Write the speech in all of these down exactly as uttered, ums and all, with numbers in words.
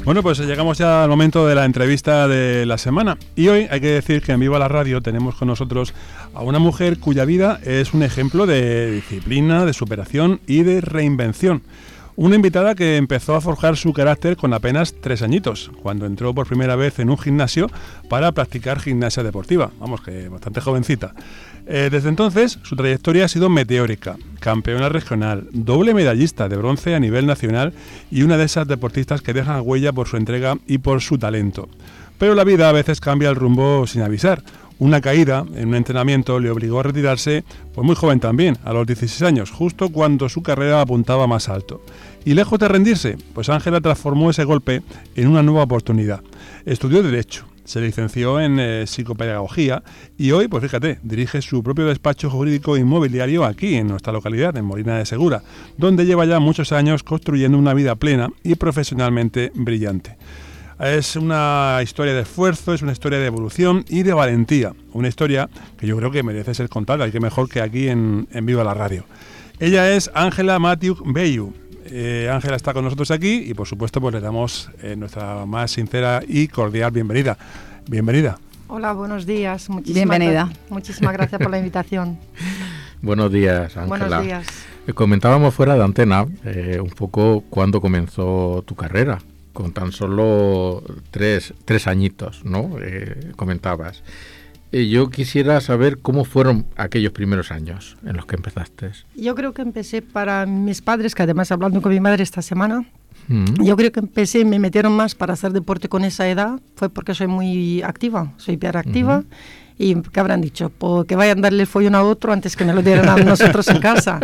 Bueno, pues llegamos ya al momento de la entrevista de la semana. Y hoy hay que decir que en Viva la Radio tenemos con nosotros a una mujer cuya vida es un ejemplo de disciplina, de superación y de reinvención. Una invitada que empezó a forjar su carácter con apenas tres añitos, cuando entró por primera vez en un gimnasio para practicar gimnasia deportiva. Vamos, que bastante jovencita. Eh, desde entonces, su trayectoria ha sido meteórica. Campeona regional, doble medallista de bronce a nivel nacional y una de esas deportistas que dejan huella por su entrega y por su talento. Pero la vida a veces cambia el rumbo sin avisar. Una caída en un entrenamiento le obligó a retirarse, pues muy joven también, a los dieciséis años, justo cuando su carrera apuntaba más alto. Y lejos de rendirse, pues Ángela transformó ese golpe en una nueva oportunidad. Estudió Derecho, se licenció en eh, Psicopedagogía y hoy, pues fíjate, dirige su propio despacho jurídico inmobiliario aquí, en nuestra localidad, en Molina de Segura, donde lleva ya muchos años construyendo una vida plena y profesionalmente brillante. Es una historia de esfuerzo, es una historia de evolución y de valentía. Una historia que yo creo que merece ser contada y que mejor que aquí en, en Viva la Radio. Ella es Ángela Mathieu Bellu. Ángela eh, está con nosotros aquí y por supuesto pues le damos eh, nuestra más sincera y cordial bienvenida. Bienvenida. Hola, buenos días. Muchísimas Bienvenida. Gra- muchísimas gracias por la invitación. Buenos días, Ángela. Buenos días. Eh, comentábamos fuera de antena eh, un poco cuándo comenzó tu carrera. Con tan solo tres, tres añitos, ¿no? Eh, comentabas. Eh, yo quisiera saber cómo fueron aquellos primeros años en los que empezaste. Yo creo que empecé para mis padres, que además hablando con mi madre esta semana, Mm. yo creo que empecé, me metieron más para hacer deporte con esa edad, fue porque soy muy activa, soy hiperactiva, uh-huh. Y ¿qué habrán dicho? Pues que vayan a darle el follón a otro antes que me lo dieran a nosotros en casa.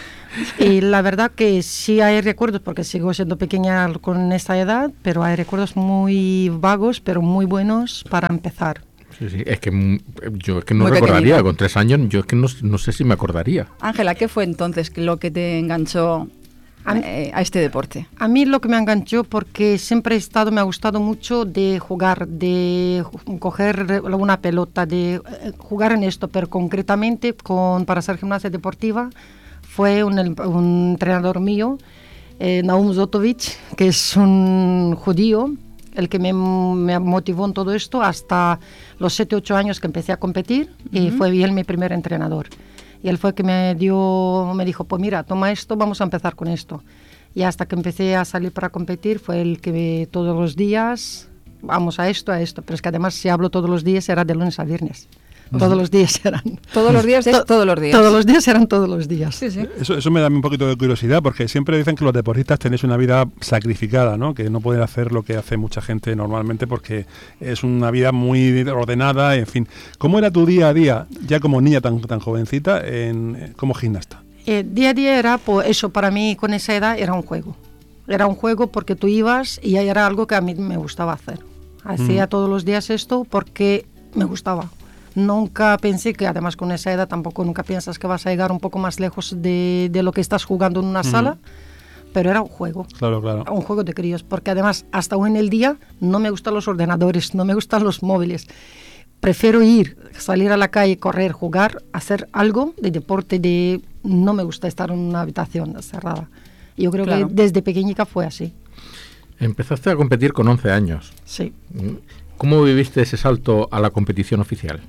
Y la verdad que sí hay recuerdos, porque sigo siendo pequeña con esta edad, pero hay recuerdos muy vagos, pero muy buenos para empezar. Sí, sí, es que yo es que no Muy recordaría, pequeñita. Con tres años yo es que no, no sé si me acordaría. Ángela, ¿qué fue entonces lo que te enganchó A mí- eh, a este deporte? A mí lo que me enganchó, porque siempre he estado, me ha gustado mucho de jugar, de ju- coger una pelota, de eh, jugar en esto, pero concretamente con, para hacer gimnasia deportiva fue un, el- un entrenador mío, eh, Naum Zotovic, que es un judío, el que me, me motivó en todo esto hasta los siete, ocho años que empecé a competir, y Ujú. fue él mi primer entrenador. Y él fue que me dio, me dijo, pues mira, toma esto, vamos a empezar con esto. Y hasta que empecé a salir para competir fue el que me, todos los días, vamos a esto, a esto. Pero es que además si hablo todos los días era de lunes a viernes. Todos los días eran. Todos los días, es To- todos los días. Todos los días eran todos los días. Sí, sí. Eso, eso me da un poquito de curiosidad, porque siempre dicen que los deportistas tenéis una vida sacrificada, ¿no? Que no pueden hacer lo que hace mucha gente normalmente porque es una vida muy ordenada, en fin. ¿Cómo era tu día a día, ya como niña tan, tan jovencita, en, como gimnasta? Eh, día a día era, pues eso para mí con esa edad era un juego. Era un juego porque tú ibas y era algo que a mí me gustaba hacer. Hacía Mm. todos los días esto porque me gustaba. Nunca pensé que, además con esa edad tampoco nunca piensas que vas a llegar un poco más lejos de, de lo que estás jugando en una Mm. sala, pero era un juego. Claro, claro. Un juego de críos, porque además hasta hoy en el día no me gustan los ordenadores, no me gustan los móviles. Prefiero ir, salir a la calle, correr, jugar, hacer algo de deporte, de no me gusta estar en una habitación cerrada. Yo creo Claro. que desde pequeñica fue así, Empezaste a competir con once años. sí. ¿Cómo viviste ese salto a la competición oficial?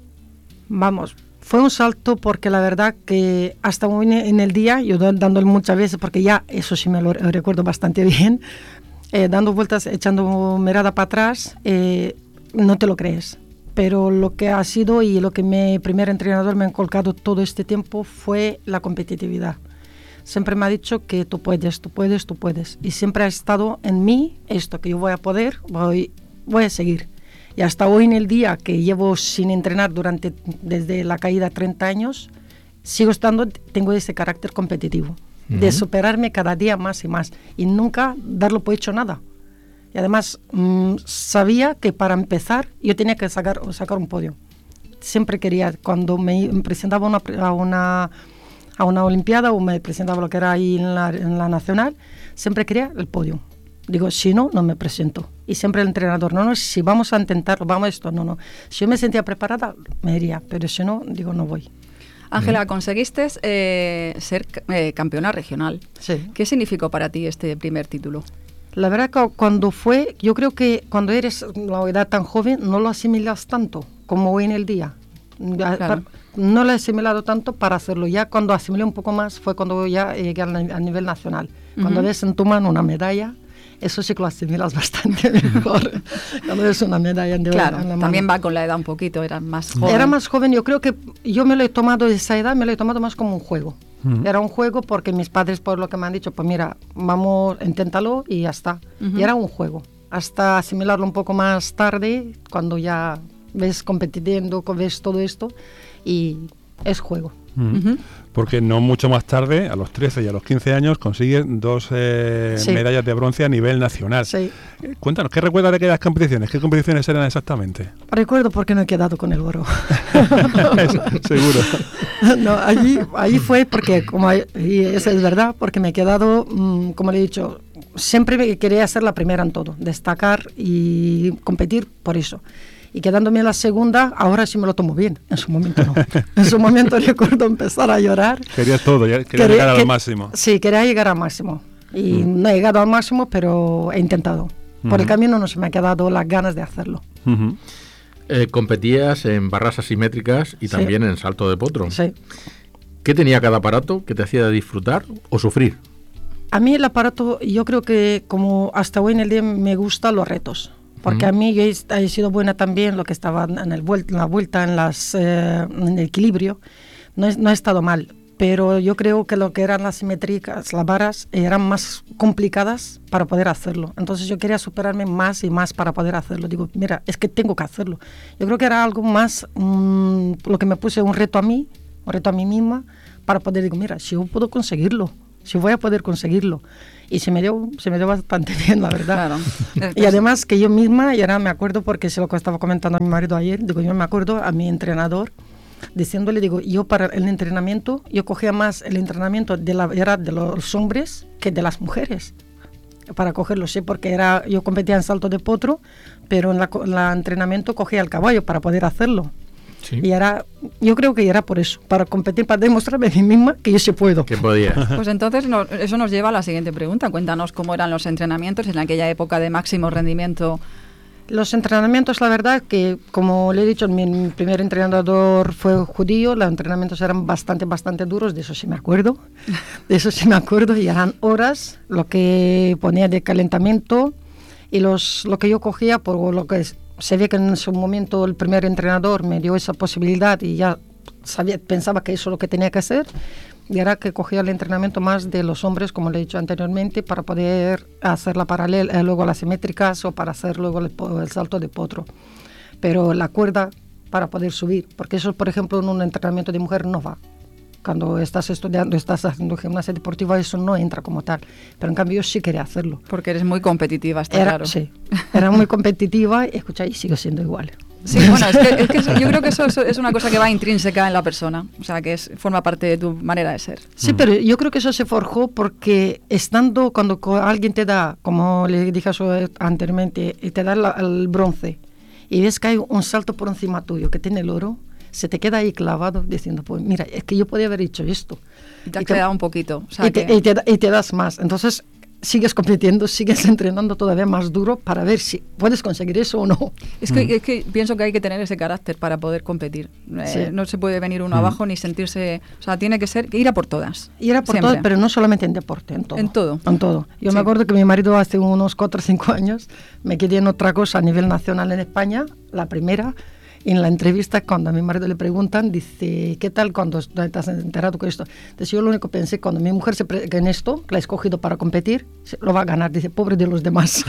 Vamos, fue un salto porque la verdad que hasta hoy en el día, yo do- dándole muchas veces, porque ya eso sí me lo re- recuerdo bastante bien, eh, dando vueltas, echando mirada para atrás, eh, no te lo crees. Pero lo que ha sido y lo que mi primer entrenador me ha inculcado todo este tiempo fue la competitividad. Siempre me ha dicho que tú puedes, tú puedes, tú puedes. Y siempre ha estado en mí esto, que yo voy a poder, voy, voy a seguir. Y hasta hoy en el día que llevo sin entrenar durante, desde la caída treinta años, sigo estando, tengo ese carácter competitivo, de Ujú. superarme cada día más y más y nunca darlo por hecho nada. Y además mm, sabía que para empezar yo tenía que sacar, sacar un podio. Siempre quería, cuando me presentaba una, a, una, a una olimpiada o me presentaba lo que era ahí en la, en la nacional, siempre quería el podio. Digo, si no, no me presento. Y siempre el entrenador, no, no, si vamos a intentarlo, vamos a esto, no, no. Si yo me sentía preparada, me iría, pero si no, digo, no voy. Ángela, conseguiste eh, ser eh, campeona regional. Sí. ¿Qué significó para ti este primer título? La verdad que cuando fue, yo creo que cuando eres la edad tan joven no lo asimilas tanto como hoy en el día. Ya, Claro. para- no lo he asimilado tanto para hacerlo. Ya cuando asimilé un poco más fue cuando ya llegué a, a nivel nacional. Cuando Ujú. ves en tu mano una medalla, eso sí que lo asimilas bastante mejor. Cuando ves una medalla en, Claro, en la mano. también va con la edad un poquito, era más joven. Era más joven, yo creo que yo me lo he tomado, esa edad me lo he tomado más como un juego. Ujú. Era un juego porque mis padres, por lo que me han dicho, pues mira, vamos, inténtalo y ya está. Ujú. Y era un juego. Hasta asimilarlo un poco más tarde, cuando ya ves compitiendo, ves todo esto, y es juego. Mm. Ujú. Porque no mucho más tarde, a los trece y a los quince años, consigues dos eh, Sí. medallas de bronce a nivel nacional. Sí. Eh, Cuéntanos, ¿qué recuerdas de aquellas competiciones? ¿Qué competiciones eran exactamente? Recuerdo porque no he quedado con el oro. Seguro. No, allí, allí fue porque, como hay- y eso es verdad, porque me he quedado, mm, como le he dicho, siempre me quería ser la primera en todo, destacar y competir por eso. Y quedándome en la segunda, ahora sí me lo tomo bien, en su momento no. En su momento recuerdo empezar a llorar. Querías todo, ya- querías Quería- llegar al que- máximo. Sí, quería llegar al máximo. Y Mm. no he llegado al máximo, pero he intentado. Por el Ujú. camino no se me ha quedado las ganas de hacerlo. Ujú. Eh, competías en barras asimétricas y Sí. también en salto de potro. Sí. ¿Qué tenía cada aparato que te hacía disfrutar o sufrir? A mí el aparato, yo creo que como hasta hoy en el día me gustan los retos. Porque Mm. a mí yo he, he sido buena también lo que estaba en, el vuel- en la vuelta, en, las, eh, en el equilibrio. No, es- no he estado mal. Pero yo creo que lo que eran las simétricas, las varas, eran más complicadas para poder hacerlo. Entonces yo quería superarme más y más para poder hacerlo. Digo, mira, es que tengo que hacerlo. Yo creo que era algo más, mm, lo que me puse un reto a mí, un reto a mí misma, para poder, digo, mira, si yo puedo conseguirlo, si voy a poder conseguirlo. Y se me dio, se me dio bastante bien, la verdad. Claro. Y además que yo misma, y ahora me acuerdo porque se lo que estaba comentando a mi marido ayer, digo, yo me acuerdo a mi entrenador diciéndole, digo, yo para el entrenamiento, yo cogía más el entrenamiento de la era de los hombres que de las mujeres, para cogerlo, sí, porque era, yo competía en salto de potro, pero en la, co- la entrenamiento cogía el caballo para poder hacerlo. Sí. Y era, yo creo que era por eso, para competir, para demostrarme a mí misma que yo sí puedo. ¿Qué podías? Pues entonces no- eso nos lleva a la siguiente pregunta. Cuéntanos cómo eran los entrenamientos en aquella época de máximo rendimiento. Los entrenamientos, la verdad, que como le he dicho, mi, mi primer entrenador fue judío, los entrenamientos eran bastante, bastante duros, de eso sí me acuerdo, de eso sí me acuerdo, y eran horas, lo que ponía de calentamiento, y los, lo que yo cogía, por lo que es- se ve que en su momento el primer entrenador me dio esa posibilidad y ya sabía, pensaba que eso es lo que tenía que hacer, y era que cogía el entrenamiento más de los hombres, como le he dicho anteriormente, para poder hacer la paralela, eh, luego las simétricas o para hacer luego el, po- el salto de potro. Pero la cuerda para poder subir, porque eso, por ejemplo, en un entrenamiento de mujer no va. Cuando estás estudiando, estás haciendo gimnasia deportiva, eso no entra como tal. Pero en cambio yo sí quería hacerlo. Porque eres muy competitiva, está Era, claro. sí, era muy competitiva y escucha, y sigo siendo igual. Sí, bueno, es que, es que eso- yo creo que eso, eso es una cosa que va intrínseca en la persona, o sea, que es, forma parte de tu manera de ser. Sí, pero yo creo que eso se forjó porque estando, cuando co- alguien te da, como le dije eso anteriormente, y te da la- el bronce, y ves que hay un salto por encima tuyo que tiene el oro, se te queda ahí clavado diciendo, pues mira, es que yo podía haber hecho esto. Y te has Y te- quedado un poquito. O sea, y, te, que- y te da- y te das más. Entonces sigues compitiendo, sigues entrenando todavía más duro para ver si puedes conseguir eso o no. es, que, es que pienso que hay que tener ese carácter para poder competir. Eh, Sí. No se puede venir uno abajo ni sentirse... O sea, tiene que ser ir a por todas. Y era por Siempre. todo, pero no solamente en deporte, en todo. En todo. En todo. Yo Sí. me acuerdo que mi marido hace unos cuatro o cinco años me quedé en otra cosa a nivel nacional en España, la primera. Y en la entrevista, cuando a mi marido le preguntan, dice, ¿qué tal cuando estás enterado con esto? Entonces yo lo único que pensé, cuando mi mujer se pre- que en esto, que la ha escogido para competir, se- lo va a ganar. Dice, pobre de los demás.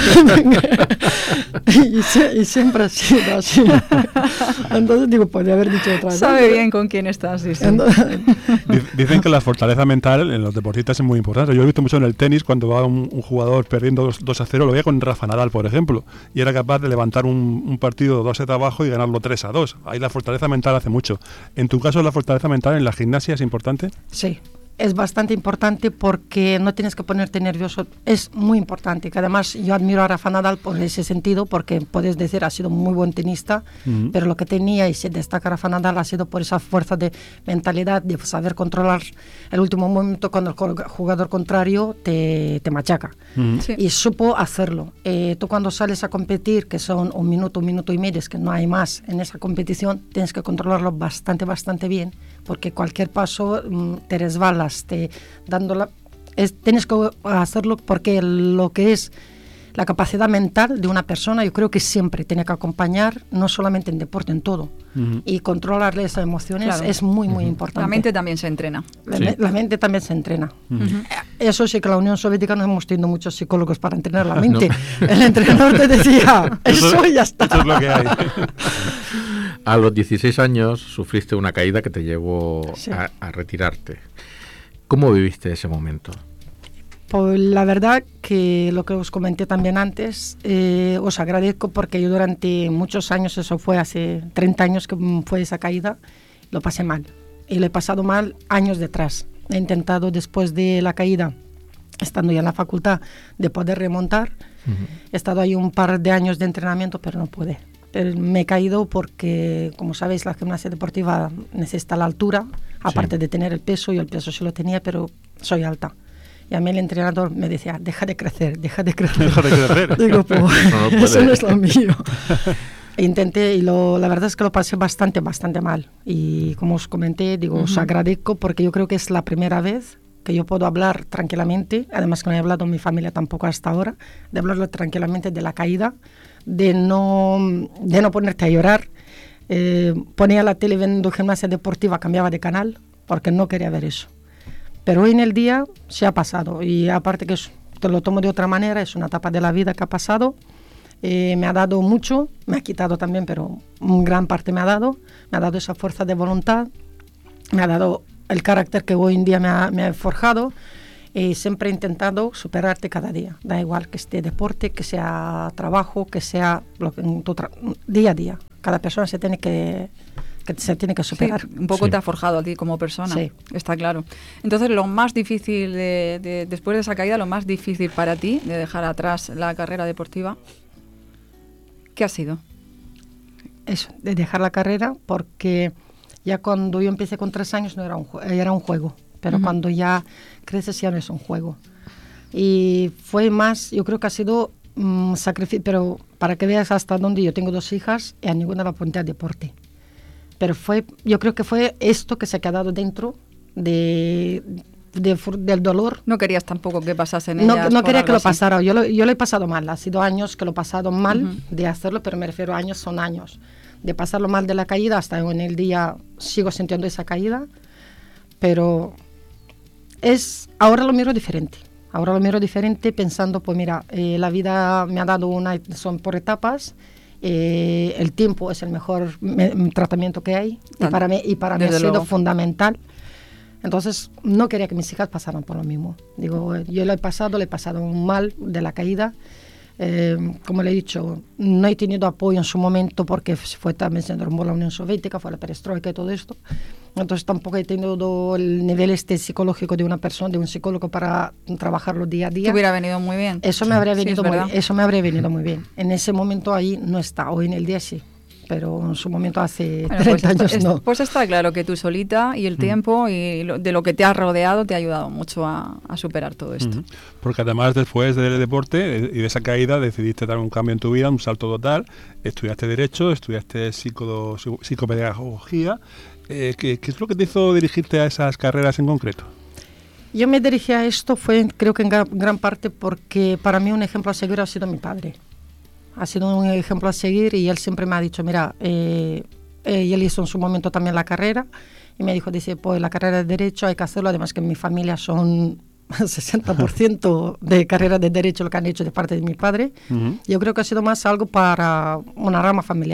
y, se- y siempre ha sido así. Entonces digo, podría haber dicho otra vez. Sabe bien con quién estás, sí, sí. Entonces, Dic- Dicen que la fortaleza mental en los deportistas es muy importante. Yo he visto mucho en el tenis cuando va un, un jugador perdiendo dos a cero, lo veía con Rafa Nadal, por ejemplo, y era capaz de levantar un, un partido dos sets abajo y ganarlo tres a dos. Ahí la fortaleza mental hace mucho. En tu caso, la fortaleza mental en la gimnasia es importante. sí, es bastante importante porque no tienes que ponerte nervioso, es muy importante, que además yo admiro a Rafa Nadal por ese sentido, porque puedes decir ha sido muy buen tenista, uh-huh. pero lo que tenía y se destaca Rafa Nadal ha sido por esa fuerza de mentalidad, de saber controlar el último momento cuando el jugador contrario te, te machaca, uh-huh. sí. y supo hacerlo. Eh, tú cuando sales a competir, que son un minuto, un minuto y medio, es que no hay más en esa competición, tienes que controlarlo bastante, bastante bien, porque cualquier paso mmm, te resbalas, te dándola, es, tienes que hacerlo porque lo que es la capacidad mental de una persona, yo creo que siempre tiene que acompañar, no solamente en deporte, en todo, uh-huh. y controlarle esas emociones claro. es muy, muy uh-huh. importante. La mente también se entrena. La, sí. la mente también se entrena. Uh-huh. Eso sí que la Unión Soviética no hemos tenido muchos psicólogos para entrenar la mente. No. El entrenador te decía, eso, eso ya está. Eso es lo que hay. A los dieciséis años sufriste una caída que te llevó sí. a, a retirarte. ¿Cómo viviste ese momento? Pues la verdad que lo que os comenté también antes, eh, os agradezco porque yo durante muchos años, eso fue hace treinta años que fue esa caída, lo pasé mal. Y lo he pasado mal años detrás. He intentado después de la caída, estando ya en la facultad, de poder remontar. Uh-huh. He estado ahí un par de años de entrenamiento, pero no pude. Me he caído porque, como sabéis, la gimnasia deportiva necesita la altura, aparte sí. de tener el peso, yo el peso sí lo tenía, pero soy alta. Y a mí el entrenador me decía, deja de crecer, deja de crecer. Deja de crecer. Digo, pues, no, no eso no es lo mío. E intenté, y lo, la verdad es que lo pasé bastante, bastante mal. Y como os comenté, digo, uh-huh. os agradezco porque yo creo que es la primera vez que yo puedo hablar tranquilamente, además que no he hablado en mi familia tampoco hasta ahora, de hablarlo tranquilamente de la caída, de no, de no ponerte a llorar. Eh, ponía la tele viendo gimnasia deportiva, cambiaba de canal, porque no quería ver eso. Pero hoy en el día se ha pasado, y aparte que te lo tomo de otra manera, es una etapa de la vida que ha pasado, eh, me ha dado mucho, me ha quitado también, pero en gran parte me ha dado, me ha dado esa fuerza de voluntad, me ha dado el carácter que hoy en día me ha, me ha forjado, y siempre he intentado superarte cada día, da igual que esté deporte, que sea trabajo, que sea lo que, en tu tra- día a día. Cada persona se tiene que, que se tiene que superar. Sí, un poco sí. te ha forjado a ti como persona, sí. está claro. Entonces, lo más difícil, de, de, después de esa caída, lo más difícil para ti de dejar atrás la carrera deportiva, ¿qué ha sido? Eso, de dejar la carrera, porque ya cuando yo empecé con tres años no era un, era un juego, pero uh-huh. cuando ya creces ya no es un juego. Y fue más, yo creo que ha sido um, sacrificio, pero para que veas hasta dónde yo tengo dos hijas y a ninguna la apunté a deporte. Pero fue, yo creo que fue esto que se ha quedado dentro de, de, del dolor. No querías tampoco que pasasen ellas. No, no quería que lo así. pasara. Yo lo, yo lo he pasado mal. Ha sido años que lo he pasado mal uh-huh. de hacerlo, pero me refiero a años, son años. De pasarlo mal de la caída, hasta en el día sigo sintiendo esa caída, pero es, ahora lo miro diferente. Ahora lo miro diferente pensando, pues mira, eh, la vida me ha dado una, son por etapas, eh, el tiempo es el mejor me, tratamiento que hay, y para mí, y para mí ha sido luego. fundamental. Entonces, no quería que mis hijas pasaran por lo mismo. Digo, yo lo he pasado, le he pasado mal de la caída. Eh, como le he dicho, no he tenido apoyo en su momento porque fue también se derrumbó la Unión Soviética, fue la perestroika y todo esto. Entonces tampoco he tenido el nivel este psicológico de una persona, de un psicólogo para trabajarlo día a día. Te hubiera venido muy bien. Eso me habría venido sí, muy, eso me habría venido muy bien. En ese momento ahí no está, hoy en el día sí. Pero en su momento hace bueno, treinta pues años está, no. Es, pues está claro que tú solita y el mm. tiempo y lo, de lo que te has rodeado te ha ayudado mucho a, a superar todo esto. Mm-hmm. Porque además después del deporte y de esa caída decidiste dar un cambio en tu vida, un salto total. Estudiaste Derecho, estudiaste psico, psicopedagogía. Eh, ¿qué, ¿Qué es lo que te hizo dirigirte a esas carreras en concreto? Yo me dirigí a esto, fue creo que en gran, gran parte porque para mí un ejemplo a seguir ha sido mi padre. Ha sido un ejemplo a seguir y él siempre me ha dicho, mira, eh, eh, y él hizo en su momento también la carrera y me dijo, dice, pues la carrera de Derecho hay que hacerlo, además que en mi familia son sesenta por ciento de carrera de Derecho lo que han hecho de parte de mi padre. Uh-huh. Yo creo que ha sido más algo para una rama familiar,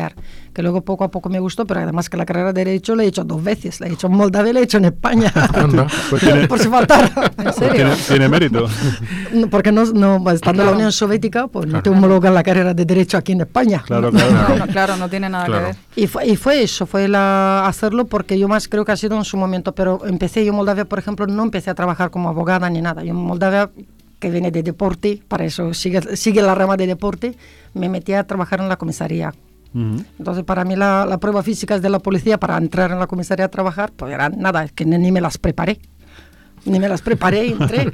que luego poco a poco me gustó, pero además que la carrera de Derecho la he hecho dos veces, la he hecho en Moldavia y la he hecho en España, pues tiene, por si faltara. ¿En serio? Tiene, tiene mérito. Porque no, no estando en la Unión Soviética, pues no te homologan la carrera de Derecho aquí en España. Claro, claro. No, no, claro, no tiene nada Claro. que ver. Y fue, y fue eso, fue la, hacerlo porque yo más creo que ha sido en su momento, pero empecé yo en Moldavia, por ejemplo, no empecé a trabajar como abogada ni nada. Yo en Moldavia, que viene de deporte, para eso sigue, sigue la rama de deporte, me metí a trabajar en la comisaría. Uh-huh. Entonces, para mí la, la prueba física de la policía para entrar en la comisaría a trabajar, pues era nada, es que ni, ni me las preparé. Ni me las preparé y entré.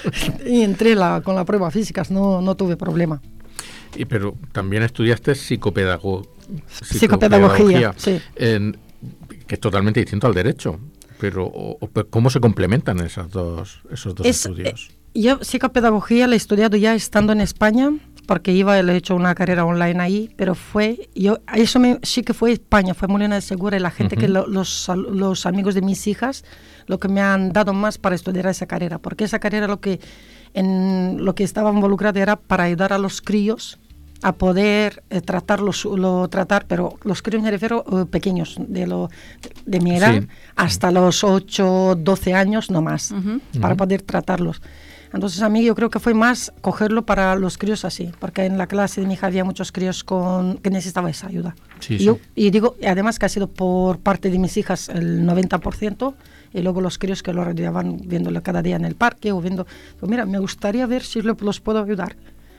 y entré la, con la prueba física, no, no tuve problema. Y, pero también estudiaste psicopedago psicopedagogía, sí. En, que es totalmente distinto al derecho. Pero o, o, ¿cómo se complementan esas dos, esos dos es, estudios? Eh, yo psicopedagogía la he estudiado ya estando en España, porque iba, le he hecho una carrera online ahí, pero fue, yo eso me, sí que fue España, fue Molina de Segura y la gente uh-huh. que lo, los, los amigos de mis hijas, lo que me han dado más para estudiar esa carrera, porque esa carrera lo que, en, lo que estaba involucrada era para ayudar a los críos a poder eh, tratarlos, lo tratar, pero los críos me refiero uh, pequeños, de lo de mi edad sí. hasta los ocho, doce años, no más, uh-huh. para uh-huh. poder tratarlos. Entonces a mí yo creo que fue más cogerlo para los críos así, porque en la clase de mi hija había muchos críos con, que necesitaban esa ayuda. Sí, y, sí. Yo, y digo, además que ha sido por parte de mis hijas el noventa por ciento, y luego los críos que lo rodeaban viéndolo cada día en el parque o viendo, pues mira, me gustaría ver si los puedo ayudar.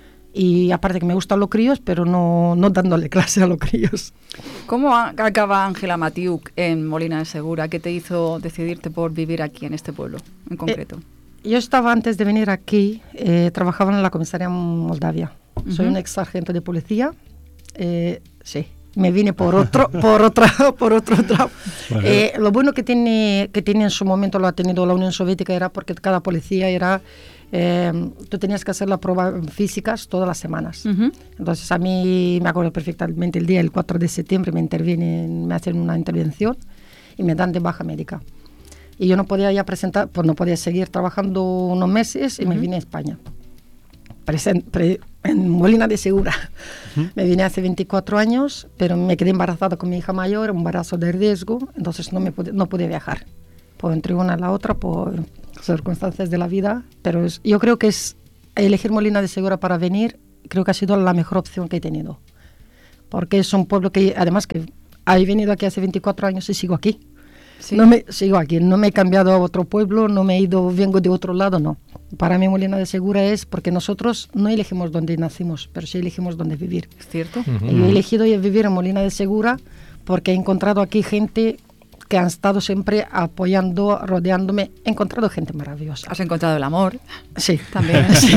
Y aparte que me gustan los críos, pero no, no dándole clase a los críos. ¿Cómo a, acaba Ángela Matiuk en Molina de Segura? ¿Qué te hizo decidirte por vivir aquí, en este pueblo, en concreto? Eh, yo estaba, antes de venir aquí, eh, trabajaba en la comisaría en Moldavia. Uh-huh. Soy un ex sargento de policía. Eh, sí, me vine por otro, por otra, por otro trabajo. Eh, lo bueno que tiene, que tiene en su momento, lo ha tenido la Unión Soviética, era porque cada policía era... Eh, tú tenías que hacer las pruebas físicas todas las semanas. Uh-huh. Entonces a mí me acuerdo perfectamente el día, el cuatro de septiembre, me intervienen, me hacen una intervención y me dan de baja médica. Y yo no podía ya presentar, pues no podía seguir trabajando unos meses y uh-huh. me vine a España. Presen, pre, en Molina de Segura. Uh-huh. Me vine hace veinticuatro años, pero me quedé embarazada con mi hija mayor, un embarazo de riesgo, entonces no, me pude, no pude viajar. Pues entre una a la otra, por circunstancias de la vida, pero es, yo creo que es elegir Molina de Segura para venir, creo que ha sido la mejor opción que he tenido, porque es un pueblo que, además que he venido aquí hace veinticuatro años y sigo aquí. Sí. No me sigo aquí, no me he cambiado a otro pueblo, no me he ido, vengo de otro lado, no. Para mí Molina de Segura es porque nosotros no elegimos dónde nacimos, pero sí elegimos dónde vivir. ¿Es cierto? Uh-huh. Yo he elegido vivir en Molina de Segura porque he encontrado aquí gente que han estado siempre apoyando, rodeándome. He encontrado gente maravillosa. ¿Has encontrado el amor? Sí. También. Sí.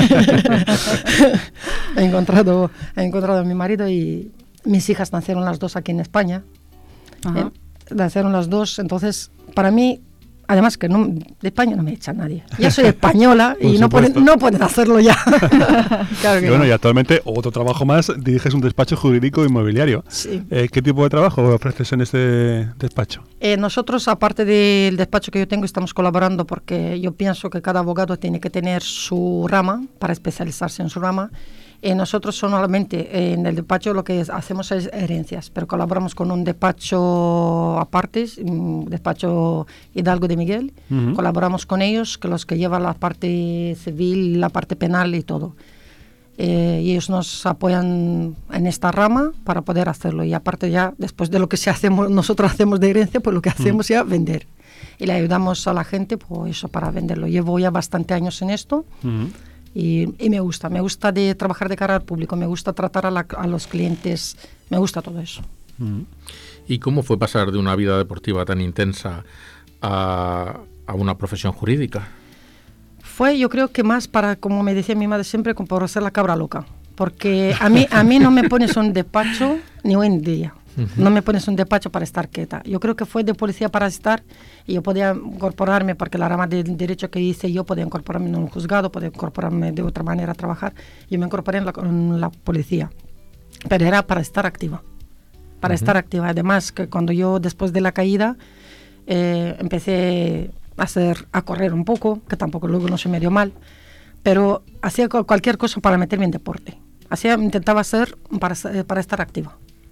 he, encontrado, he encontrado a mi marido y mis hijas nacieron las dos aquí en España. Eh, nacieron las dos, entonces, para mí, además que no, de España no me echa nadie. Ya soy española y no pueden, no pueden hacerlo ya. Claro que y bueno, no. Y actualmente, otro trabajo más, diriges un despacho jurídico inmobiliario. Sí. Eh, ¿Qué tipo de trabajo ofreces en este despacho? Eh, nosotros, aparte del despacho que yo tengo, estamos colaborando porque yo pienso que cada abogado tiene que tener su rama para especializarse en su rama. Eh, nosotros solamente eh, en el despacho lo que es, hacemos es herencias, pero colaboramos con un despacho aparte, un despacho Hidalgo de Miguel. Uh-huh. Colaboramos con ellos, que los que llevan la parte civil, la parte penal y todo. Eh, y ellos nos apoyan en esta rama para poder hacerlo. Y aparte ya, después de lo que se hacemos, nosotros hacemos de herencia, pues lo que hacemos uh-huh. ya vender. Y le ayudamos a la gente, pues eso, para venderlo. Llevo ya bastante años en esto. Uh-huh. Y, y me gusta, me gusta de trabajar de cara al público, me gusta tratar a, la, a los clientes, me gusta todo eso. ¿Y cómo fue pasar de una vida deportiva tan intensa a, a una profesión jurídica? Fue, yo creo que más para, como me decía mi madre siempre, como por ser la cabra loca, porque a mí, a mí no me pones un despacho ni hoy en día. Uh-huh. No me pones un despacho para estar quieta. Yo creo que fue de policía para estar y yo podía incorporarme, porque la rama de derecho que hice yo podía incorporarme en un juzgado, podía incorporarme de otra manera a trabajar. Yo me incorporé en la, en la policía, pero era para estar activa, para uh-huh. estar activa. Además, que cuando yo después de la caída eh, empecé a, hacer, a correr un poco, que tampoco luego no se me dio mal, pero hacía cualquier cosa para meterme en deporte. Hacía, intentaba hacer para, para estar activa.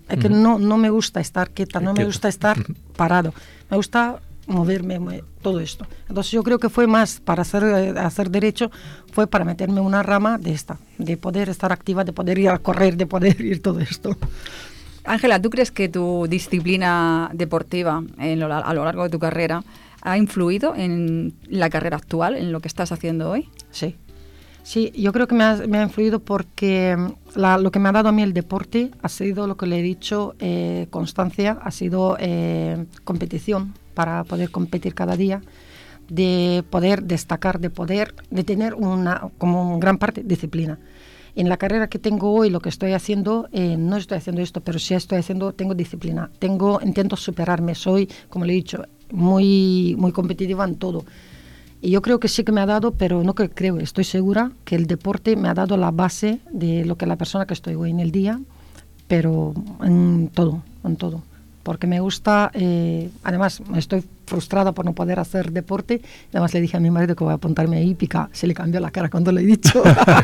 Es que no, no me gusta estar quieta, no me gusta estar parado. Me gusta moverme, me, todo esto. Entonces yo creo que fue más para hacer, hacer derecho, fue para meterme una rama de esta, de poder estar activa, de poder ir a correr, de poder ir todo esto. Ángela, ¿tú crees que tu disciplina deportiva en lo, a lo largo de tu carrera ha influido en la carrera actual, en lo que estás haciendo hoy? Sí. Sí, yo creo que me ha, me ha influido porque la, lo que me ha dado a mí el deporte ha sido lo que le he dicho, eh, constancia, ha sido eh, competición para poder competir cada día, de poder destacar, de poder, de tener una, como gran parte, disciplina. En la carrera que tengo hoy, lo que estoy haciendo, eh, no estoy haciendo esto, pero sí estoy haciendo, tengo disciplina, tengo, intento superarme, soy, como le he dicho, muy, muy competitiva en todo. Y yo creo que sí que me ha dado, pero no que creo, estoy segura que el deporte me ha dado la base de lo que la persona que estoy hoy en el día, pero en todo, en todo. Porque me gusta, eh, además estoy frustrada por no poder hacer deporte, además le dije a mi marido que voy a apuntarme a hípica, se le cambió la cara cuando le he dicho.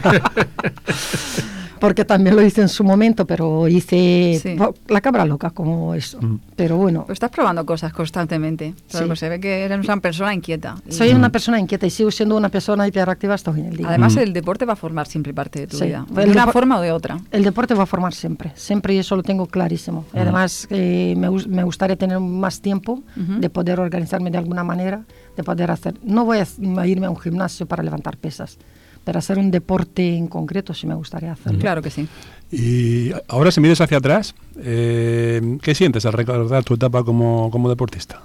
Porque también lo hice en su momento, pero hice sí. la cabra loca, como eso. Mm. Pero bueno. Pues estás probando cosas constantemente. Sí. Pues se ve que eres una persona inquieta. Soy mm. una persona inquieta y sigo siendo una persona hiperactiva hasta hoy en el día. Además, mm. el deporte va a formar siempre parte de tu sí. vida. De una forma o de otra. El deporte va a formar siempre. Siempre, y eso lo tengo clarísimo. Mm. Además, eh, me, me gustaría tener más tiempo uh-huh. de poder organizarme de alguna manera, de poder hacer. No voy a, a irme a un gimnasio para levantar pesas, pero hacer un deporte en concreto sí me gustaría hacerlo. Claro que sí. Y ahora, si miras hacia atrás, eh, ¿qué sientes al recordar tu etapa como, como deportista?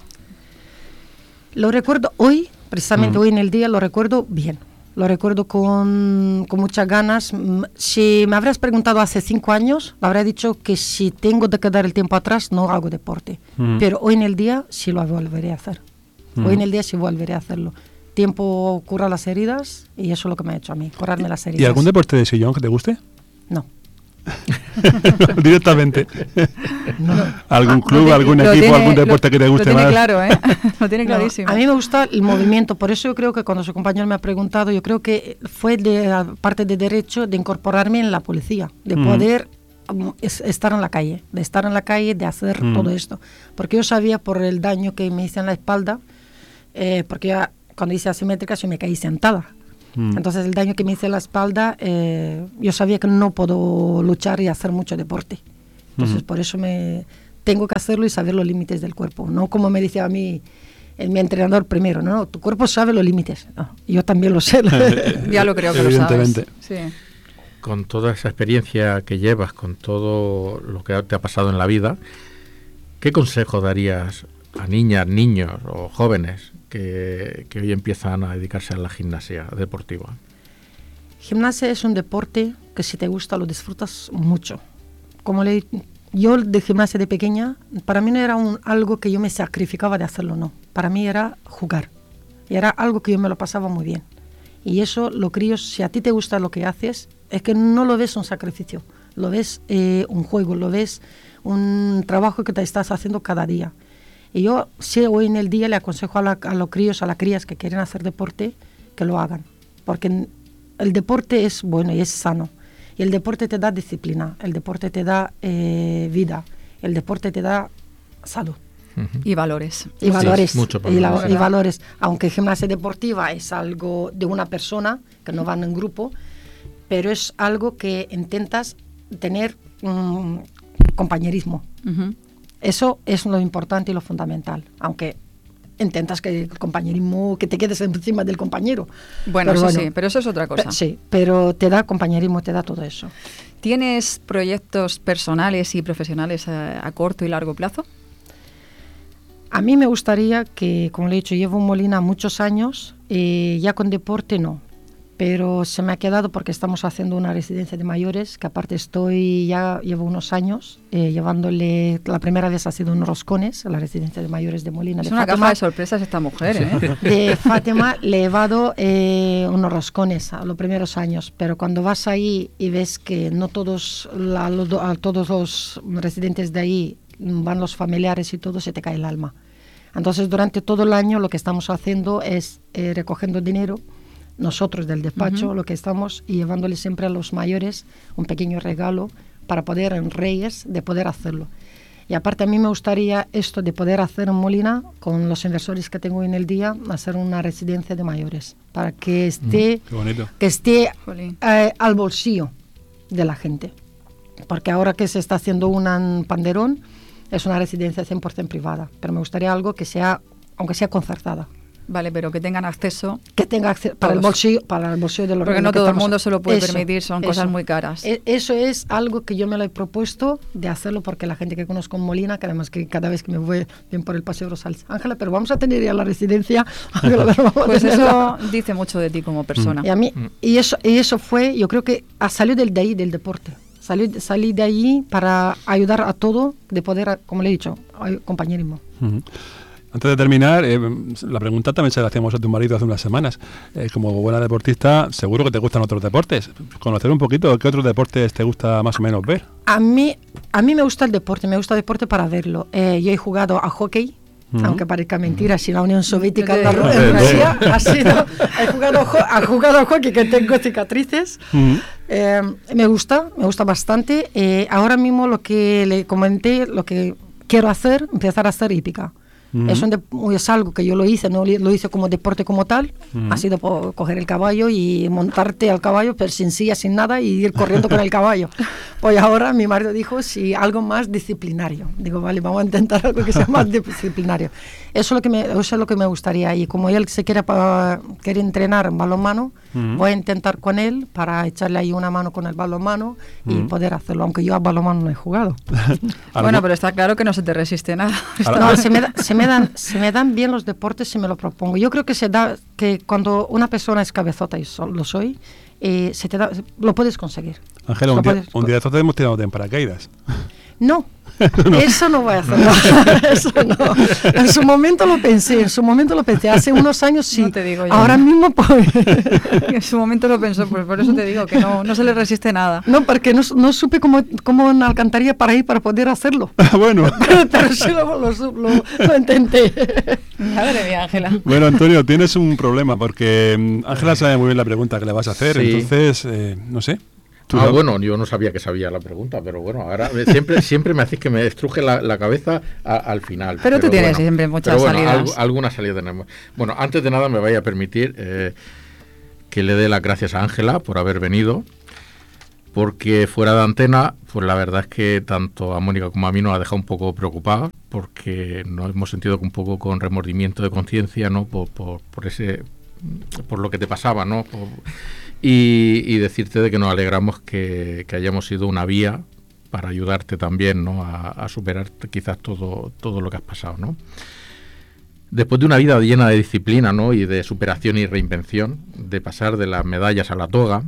Lo recuerdo hoy, precisamente mm. hoy en el día, lo recuerdo bien. Lo recuerdo con, con muchas ganas. Si me habrías preguntado hace cinco años, le habría dicho que si tengo de quedar el tiempo atrás, no hago deporte. Mm. Pero hoy en el día sí lo volveré a hacer. Mm. Hoy en el día sí volveré a hacerlo. Tiempo cura las heridas y eso es lo que me ha hecho a mí, curarme las heridas. ¿Y algún deporte de sillón que te guste? No. no, directamente. No. ¿Algún club, tiene, algún equipo, tiene, algún deporte lo, que te guste lo más? Lo tiene claro, ¿eh? Lo tiene clarísimo. No, a mí me gusta el movimiento, por eso yo creo que cuando su compañero me ha preguntado, yo creo que fue de parte de derecho de incorporarme en la policía, de mm. poder um, es, estar en la calle, de estar en la calle, de hacer mm. todo esto. Porque yo sabía por el daño que me hice en la espalda, eh, porque ya cuando hice asimétrica yo me caí sentada. Mm. Entonces el daño que me hice en la espalda, eh, yo sabía que no puedo luchar y hacer mucho deporte. Entonces mm. por eso me tengo que hacerlo y saber los límites del cuerpo. No como me decía a mí el, mi entrenador primero, no, no, tu cuerpo sabe los límites. No, yo también lo sé. Ya lo creo que lo sabes. Sí. Con toda esa experiencia que llevas, con todo lo que te ha pasado en la vida, ¿qué consejo darías a niñas, niños o jóvenes que, que hoy empiezan a dedicarse a la gimnasia deportiva? Gimnasia es un deporte que si te gusta lo disfrutas mucho. Como le, yo de gimnasia de pequeña, para mí no era un, algo que yo me sacrificaba de hacerlo, no. Para mí era jugar. Y era algo que yo me lo pasaba muy bien. Y eso, los críos, si a ti te gusta lo que haces, es que no lo ves un sacrificio, lo ves eh, un juego, lo ves un trabajo que te estás haciendo cada día. Y yo, sí, hoy en el día le aconsejo a, la, a los críos, a las crías que quieren hacer deporte, que lo hagan. Porque el deporte es bueno y es sano. Y el deporte te da disciplina, el deporte te da eh, vida, el deporte te da salud. Uh-huh. Y valores. Y valores. Sí, mucho y, la, y valores. Aunque gimnasia deportiva es algo de una persona, que no van en grupo, pero es algo que intentas tener um, compañerismo. Uh-huh. Eso es lo importante y lo fundamental, aunque intentas que el compañerismo, que te quedes encima del compañero. Bueno, pero eso bueno, sí, pero eso es otra cosa. Pe- sí, pero te da compañerismo, te da todo eso. ¿Tienes proyectos personales y profesionales a, a corto y largo plazo? A mí me gustaría que, como le he dicho, llevo en Molina muchos años, eh, ya con deporte no, pero se me ha quedado porque estamos haciendo una residencia de mayores, que aparte estoy, ya llevo unos años, eh, llevándole, la primera vez ha sido unos roscones a la residencia de mayores de Molina. Es de una Fátima, caja de sorpresas esta mujer, ¿eh? De Fátima le he llevado eh, unos roscones a los primeros años, pero cuando vas ahí y ves que no todos, la, lo, a todos los residentes de ahí van los familiares y todo, se te cae el alma. Entonces durante todo el año lo que estamos haciendo es eh, recogiendo dinero, nosotros del despacho, uh-huh. lo que estamos, y llevándole siempre a los mayores un pequeño regalo para poder en Reyes, de poder hacerlo. Y aparte a mí me gustaría esto de poder hacer en Molina, con los inversores que tengo en el día, hacer una residencia de mayores, para que esté, mm, que esté eh, al bolsillo de la gente. Porque ahora que se está haciendo un Panderón, es una residencia cien por ciento privada, pero me gustaría algo que sea, aunque sea concertada. Vale, pero que tengan acceso. Que tenga acceso para el bolsillo, para el bolsillo de los. Porque no todo el mundo se lo puede eso, permitir, son eso. cosas muy caras. Eso es algo que yo me lo he propuesto de hacerlo, porque la gente que conozco en Molina, que además que cada vez que me voy bien por el Paseo Rosales, Ángela, pero vamos a tener ya la residencia. Ángela, pero vamos pues a eso dice mucho de ti como persona. Mm. Y a mí, y eso, y eso fue, yo creo que salió del de ahí, del deporte. Salí, salí de allí para ayudar a todo, de poder, como le he dicho, compañerismo. Uh-huh. Antes de terminar, eh, la pregunta también se la hacíamos a tu marido hace unas semanas. Eh, como buena deportista, seguro que te gustan otros deportes. Conocer un poquito, ¿qué otros deportes te gusta más o menos ver? A mí, a mí me gusta el deporte, me gusta el deporte para verlo. Eh, yo he jugado a hockey, uh-huh. aunque parezca mentira, si la Unión Soviética en la Rusia ha sido, he jugado, he jugado a hockey, que tengo cicatrices. Uh-huh. Eh, me gusta, me gusta bastante. Eh, ahora mismo lo que le comenté, lo que quiero hacer, empezar a hacer hípica. Uh-huh. Es, un de, es algo que yo lo hice, no lo hice como deporte como tal, uh-huh. ha sido por coger el caballo y montarte al caballo, pero sin silla, sin nada, y ir corriendo con el caballo. Pues ahora mi marido dijo, si algo más disciplinario. Digo, vale, vamos a intentar algo que sea más disciplinario. Eso es lo que me, eso es lo que me gustaría, y como él se quiere, pa, quiere entrenar en balonmano, uh-huh. voy a intentar con él para echarle ahí una mano con el balonmano y uh-huh. poder hacerlo, aunque yo a balonmano no he jugado. Bueno, pero está claro que no se te resiste nada. No, se me da, se me dan, se me dan bien los deportes si me lo propongo. Yo creo que se da, que cuando una persona es cabezota, y so, lo soy, eh, se te da, lo puedes conseguir. Ángela, un, día, un día de estos hemos tirado en paracaídas. No. No. Eso no voy a hacer. No. Eso no. En su momento lo pensé, en su momento lo pensé. Hace unos años sí. No te digo yo. Ahora mismo pues... En su momento lo pensó, pues por eso te digo que no, no se le resiste nada. No, porque no, no supe cómo, cómo una alcantarilla para ir para poder hacerlo. Bueno. Pero, pero sí lo, lo, lo, lo intenté. Madre mía, Ángela. Bueno, Antonio, tienes un problema porque Ángela sabe muy bien la pregunta que le vas a hacer, sí. entonces, eh, no sé. Ah, bueno, yo no sabía que sabía la pregunta, pero bueno, ahora siempre siempre me hacéis que me destruje la, la cabeza a, al final. Pero, pero tú tienes bueno, siempre muchas pero bueno, salidas. Al, algunas salidas tenemos. Bueno, antes de nada me vaya a permitir eh, que le dé las gracias a Ángela por haber venido, porque fuera de antena, pues la verdad es que tanto a Mónica como a mí nos ha dejado un poco preocupados, porque nos hemos sentido un poco con remordimiento de conciencia, ¿no? Por, por, por ese, por lo que te pasaba, ¿no? Por, Y, y decirte de que nos alegramos que, que hayamos sido una vía para ayudarte también, ¿no? a, a superar quizás todo, todo lo que has pasado, ¿no? Después de una vida llena de disciplina, ¿no? y de superación y reinvención, de pasar de las medallas a la toga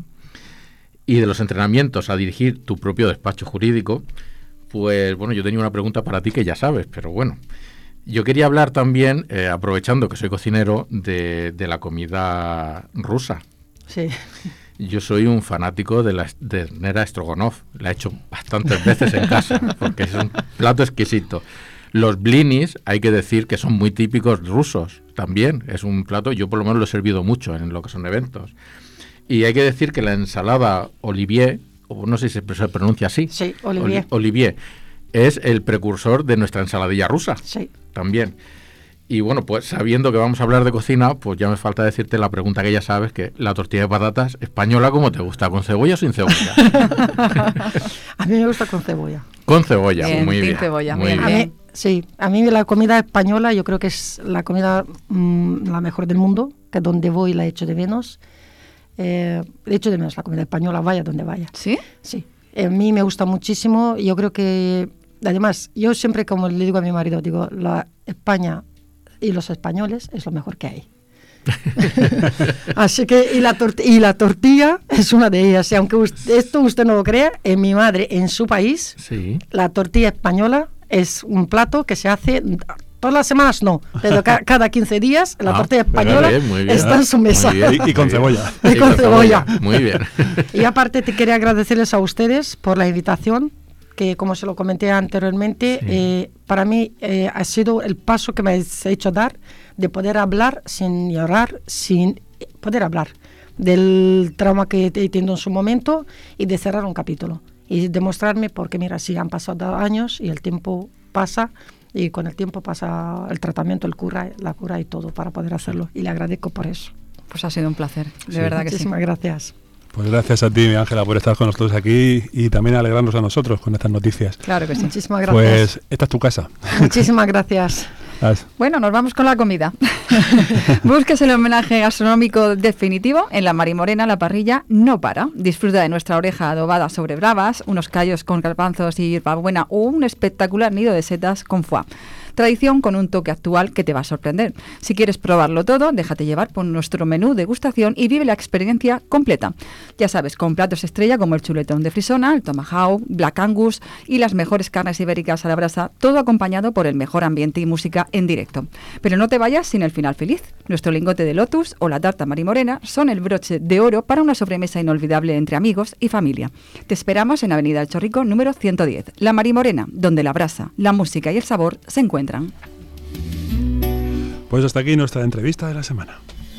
y de los entrenamientos a dirigir tu propio despacho jurídico, pues bueno, yo tenía una pregunta para ti que ya sabes, pero bueno. Yo quería hablar también, eh, aprovechando que soy cocinero, de, de la comida rusa. Sí. Yo soy un fanático de la de ternera Stroganov. La he hecho bastantes veces en casa porque es un plato exquisito. Los blinis, hay que decir que son muy típicos rusos también. Es un plato, yo por lo menos lo he servido mucho en lo que son eventos. Y hay que decir que la ensalada Olivier, o no sé si se pronuncia así. Sí, Olivier. Olivier es el precursor de nuestra ensaladilla rusa. Sí. También. Y bueno, pues sabiendo que vamos a hablar de cocina, pues ya me falta decirte la pregunta que ya sabes, que la tortilla de patatas española, ¿cómo te gusta? ¿Con cebolla o sin cebolla? A mí me gusta con cebolla. Con cebolla, bien, muy sin bien. Cebolla, muy bien. bien. A mí, sí, a mí la comida española yo creo que es la comida mmm, la mejor del mundo, que donde voy la echo de menos. Eh, echo de menos la comida española, vaya donde vaya. ¿Sí? Sí. A mí me gusta muchísimo. Yo creo que, además, yo siempre, como le digo a mi marido, digo, la España y los españoles es lo mejor que hay. Así que, y la, y la tortilla es una de ellas. Y aunque usted, esto usted no lo crea, en mi madre, en su país, sí. la tortilla española es un plato que se hace todas las semanas, no, pero ca cada quince días la ah, tortilla española bien, bien, está en su mesa. Bien, y, y con cebolla. Y, y con, con cebolla. cebolla. Muy bien. Y aparte te quería agradecerles a ustedes por la invitación, que como se lo comenté anteriormente, sí. eh, para mí eh, ha sido el paso que me has hecho dar de poder hablar sin llorar, sin poder hablar del trauma que he tenido en su momento y de cerrar un capítulo. y demostrarme, porque mira, sí han pasado años y el tiempo pasa, y con el tiempo pasa el tratamiento, el cura, la cura y todo para poder hacerlo, y le agradezco por eso. Pues ha sido un placer, de sí. verdad que sí. Muchísimas gracias. Pues gracias a ti, mi Ángela, por estar con nosotros aquí y también alegrarnos a nosotros con estas noticias. Claro que sí. Muchísimas gracias. Pues esta es tu casa. Muchísimas gracias. Bueno, nos vamos con la comida. Busques el homenaje gastronómico definitivo en la Marimorena. La parrilla no para. Disfruta de nuestra oreja adobada sobre bravas, unos callos con garbanzos y hierbabuena o un espectacular nido de setas con foie. Tradición con un toque actual que te va a sorprender. Si quieres probarlo todo, déjate llevar por nuestro menú degustación y vive la experiencia completa. Ya sabes, con platos estrella como el chuletón de Frisona, el tomahawk, Black Angus y las mejores carnes ibéricas a la brasa, todo acompañado por el mejor ambiente y música en directo. Pero no te vayas sin el final feliz. Nuestro lingote de lotus o la tarta marimorena son el broche de oro para una sobremesa inolvidable entre amigos y familia. Te esperamos en Avenida El Chorrico número ciento diez. La Marimorena, donde la brasa, la música y el sabor se encuentran. Pues hasta aquí nuestra entrevista de la semana.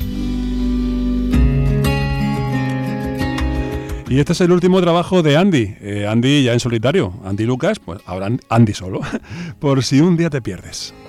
Y este es el último trabajo de Andy. Eh, Andy ya en solitario. Andy Lucas, pues ahora Andy solo. Por si un día te pierdes.